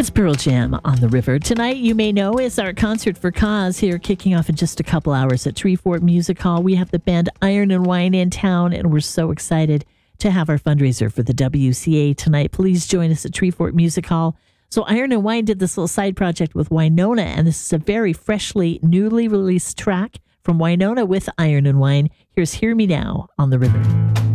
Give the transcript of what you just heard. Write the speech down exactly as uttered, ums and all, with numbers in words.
It's Pearl Jam on the River. Tonight, you may know, is our Concert for Cause here, kicking off in just a couple hours at Treefort Music Hall. We have the band Iron and Wine in town, and we're so excited to have our fundraiser for the W C A tonight. Please join us at Treefort Music Hall. So Iron and Wine did this little side project with Wynonna, and this is a very freshly, newly released track from Wynonna with Iron and Wine. Here's Hear Me Now on the River.